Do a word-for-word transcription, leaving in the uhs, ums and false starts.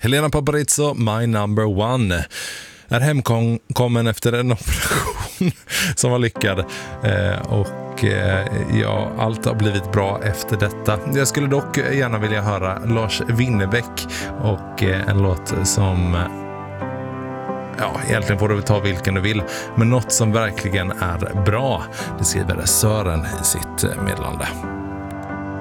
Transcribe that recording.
Helena Paparizou, My Number One, är hemkommen efter en operation som var lyckad. Eh, och eh, ja, allt har blivit bra efter detta. Jag skulle dock gärna vilja höra Lars Winnerbäck och eh, en låt som... Ja, egentligen får du ta vilken du vill, men något som verkligen är bra, det skriver Sören i sitt meddelande.